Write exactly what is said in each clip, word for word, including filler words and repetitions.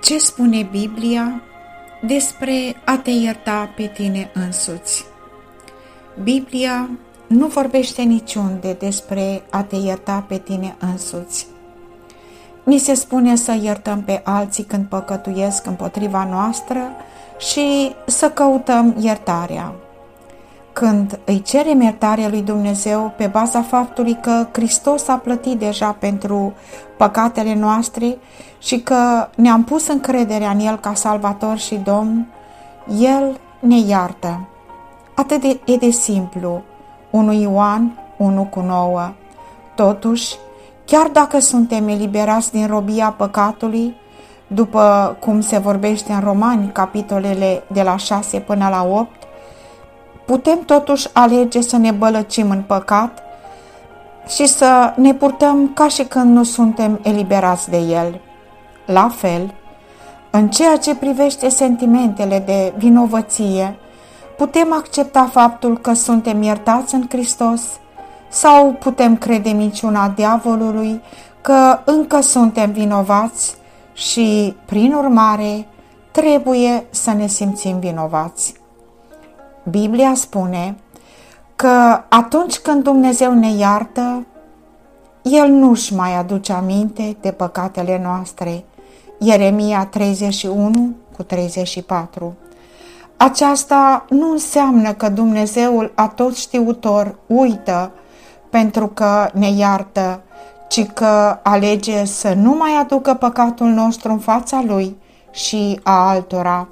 Ce spune Biblia despre a te ierta pe tine însuți? Biblia nu vorbește niciunde despre a te ierta pe tine însuți. Ni se spune să iertăm pe alții când păcătuiesc împotriva noastră și să căutăm iertarea. Când îi cerem iertarea lui Dumnezeu pe baza faptului că Hristos a plătit deja pentru păcatele noastre și că ne-am pus încrederea în El ca Salvator și Domn, El ne iartă. Atât de, e de simplu. unu Ioan unu cu nouă. Totuși, chiar dacă suntem eliberați din robia păcatului, după cum se vorbește în Romani, capitolele de la șase până la opt, putem totuși alege să ne bălăcim în păcat și să ne purtăm ca și când nu suntem eliberați de el. La fel, în ceea ce privește sentimentele de vinovăție, putem accepta faptul că suntem iertați în Hristos sau putem crede minciuna diavolului că încă suntem vinovați și, prin urmare, trebuie să ne simțim vinovați. Biblia spune că atunci când Dumnezeu ne iartă, El nu-și mai aduce aminte de păcatele noastre. Ieremia treizeci și unu cu treizeci și patru. Aceasta nu înseamnă că Dumnezeul Atotștiutor uită pentru că ne iartă, ci că alege să nu mai aducă păcatul nostru în fața Lui și a altora.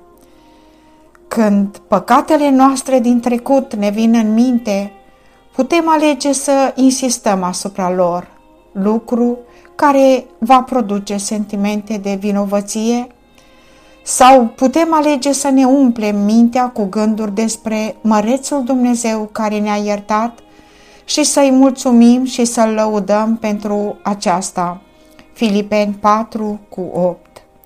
Când păcatele noastre din trecut ne vin în minte, putem alege să insistăm asupra lor, lucru care va produce sentimente de vinovăție, sau putem alege să ne umplem mintea cu gânduri despre mărețul Dumnezeu care ne-a iertat și să-i mulțumim și să-L lăudăm pentru aceasta. Filipeni patru cu opt.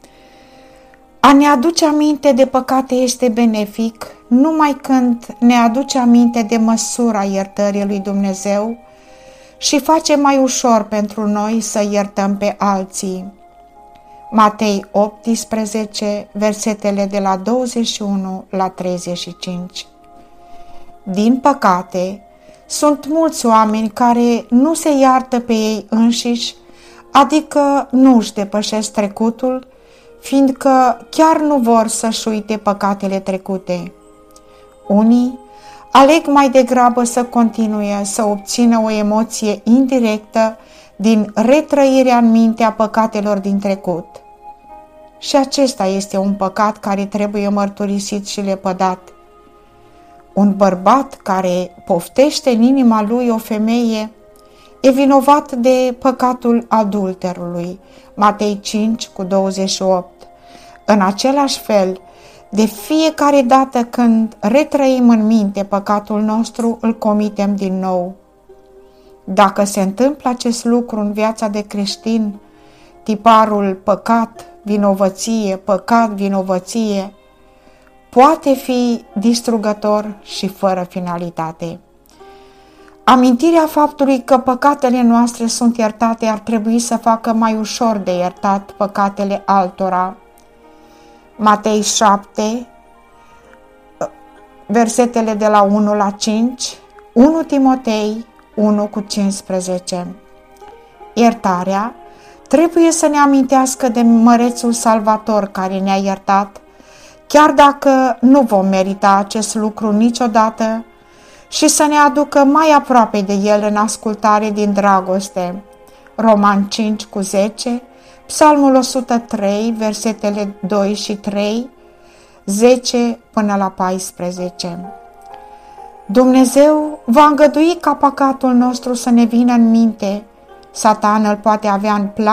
A ne aduce aminte de păcate este benefic numai când ne aduce aminte de măsura iertării lui Dumnezeu și face mai ușor pentru noi să iertăm pe alții. Matei optsprezece, versetele de la douăzeci și unu la treizeci și cinci. Din păcate, sunt mulți oameni care nu se iartă pe ei înșiși, adică nu își depășesc trecutul, fiindcă chiar nu vor să-și uite păcatele trecute. Unii aleg mai degrabă să continue să obțină o emoție indirectă din retrăirea în minte a păcatelor din trecut. Și acesta este un păcat care trebuie mărturisit și lepădat. Un bărbat care poftește în inima lui o femeie e vinovat de păcatul adulterului. Matei cinci cu douăzeci și opt. În același fel, de fiecare dată când retrăim în minte păcatul nostru, îl comitem din nou. Dacă se întâmplă acest lucru în viața de creștin, tiparul păcat, vinovăție, păcat, vinovăție, poate fi distrugător și fără finalitate. Amintirea faptului că păcatele noastre sunt iertate ar trebui să facă mai ușor de iertat păcatele altora. Matei șapte, versetele de la unu la cinci, unu Timotei unu cu cincisprezece. Iertarea trebuie să ne amintească de mărețul Salvator care ne-a iertat, chiar dacă nu vom merita acest lucru niciodată, și să ne aducă mai aproape de El în ascultare din dragoste. Romani cinci cu zece, Psalmul o sută trei, versetele doi și trei, zece până la paisprezece. Dumnezeu va îngădui ca păcatul nostru să ne vină în minte. Satan îl poate avea în plan